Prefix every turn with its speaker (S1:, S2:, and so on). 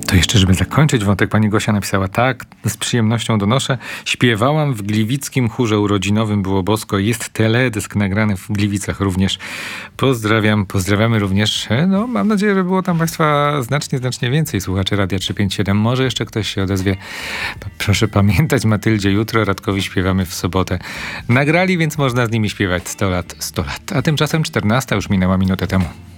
S1: To jeszcze, żeby zakończyć wątek, pani Gosia napisała tak, z przyjemnością donoszę. Śpiewałam w gliwickim chórze urodzinowym, było bosko. Jest teledysk nagrany w Gliwicach również. Pozdrawiamy również. No, mam nadzieję, że było tam państwa znacznie więcej słuchaczy Radia 357. Może jeszcze ktoś się odezwie. Proszę pamiętać, Matyldzie jutro, Radkowi śpiewamy w sobotę. Nagrali, więc można z nimi śpiewać 100 lat, 100 lat. A tymczasem 14 już minęła minutę temu.